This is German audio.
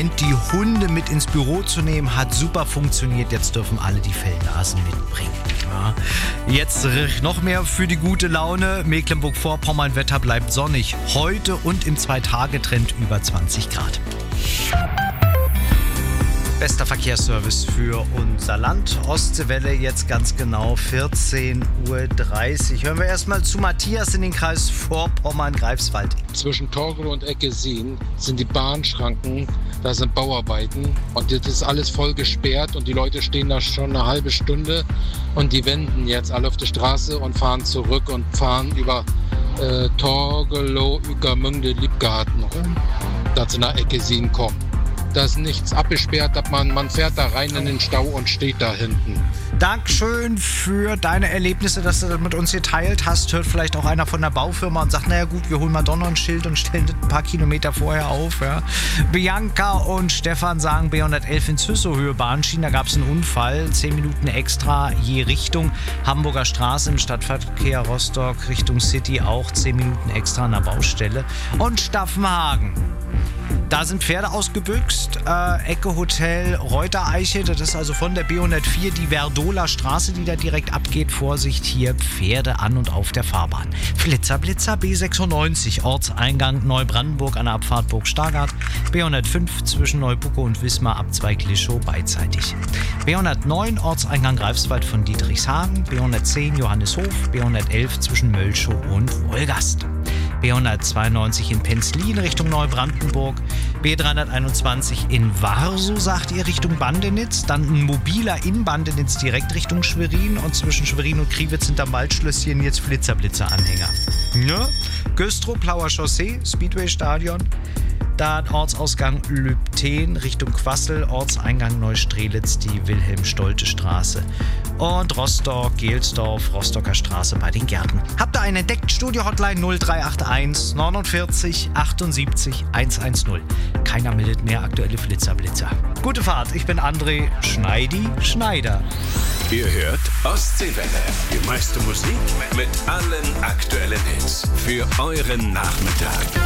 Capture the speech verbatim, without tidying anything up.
Experiment, die Hunde mit ins Büro zu nehmen, hat super funktioniert. Jetzt dürfen alle die Fellnasen mitbringen. Ja. Jetzt noch mehr für die gute Laune. Mecklenburg-Vorpommern, Wetter bleibt sonnig. Heute und im Zwei-Tage-Trend über zwanzig Grad. Bester Verkehrsservice für unser Land. Ostseewelle jetzt ganz genau vierzehn Uhr dreißig. Hören wir erstmal zu Matthias in den Kreis Vorpommern-Greifswald. Zwischen Torgelow und Eckesin sind die Bahnschranken, da sind Bauarbeiten und das ist alles voll gesperrt und die Leute stehen da schon eine halbe Stunde und die wenden jetzt alle auf die Straße und fahren zurück und fahren über äh, Torgelow, Ueckermünde, Liebgarten rum, dass sie nach Eckesin kommen. Da ist nichts abgesperrt, man, man fährt da rein in den Stau und steht da hinten. Dankeschön für deine Erlebnisse, dass du das mit uns geteilt hast. Hört vielleicht auch einer von der Baufirma und sagt, naja gut, wir holen mal doch noch ein Schild und stellen das ein paar Kilometer vorher auf. Ja. Bianca und Stefan sagen, B hundertelf in Züssow-Höhe Bahnschienen, da gab es einen Unfall. Zehn Minuten extra je Richtung. Hamburger Straße im Stadtverkehr Rostock Richtung City auch zehn Minuten extra an der Baustelle. Und Staffenhagen. Da sind Pferde ausgebüxt, äh, Ecke Hotel Reutereiche, das ist also von der B hundertvier die Verdola Straße, die da direkt abgeht. Vorsicht, hier Pferde an und auf der Fahrbahn. Flitzer, Blitzer, B sechsundneunzig, Ortseingang Neubrandenburg an der Abfahrt Burg Stargard, B hundertfünf zwischen Neubucke und Wismar, Abzweig Lischow beidseitig. B hundertneun, Ortseingang Greifswald von Dietrichshagen, B hundertzehn Johannishof, B hundertelf zwischen Mölschow und Wolgast. B hundertzweiundneunzig in Penzlin Richtung Neubrandenburg, B dreihunderteinundzwanzig in Warsow, sagt ihr, Richtung Bandenitz, dann ein mobiler in Bandenitz direkt Richtung Schwerin und zwischen Schwerin und Kriwitz hinterm Waldschlösschen jetzt Flitzer-Blitzer-Anhänger. Ja? Güstrow, Plauer Chaussee, Speedway-Stadion, dann Ortsausgang Lübten Richtung Quassel, Ortseingang Neustrelitz, die Wilhelm-Stolte-Straße und Rostock, Gelsdorf, Rostocker Straße bei den Gärten. Habt ihr einen entdeckt? Studio-Hotline null drei acht eins neunundvierzig achtundsiebzig hundertzehn. Keiner meldet mehr aktuelle Flitzer-Blitzer. Gute Fahrt, ich bin André Schneidi Schneider. Ihr hört Ostseewelle. Die meiste Musik mit allen aktuellen Hits für euren Nachmittag.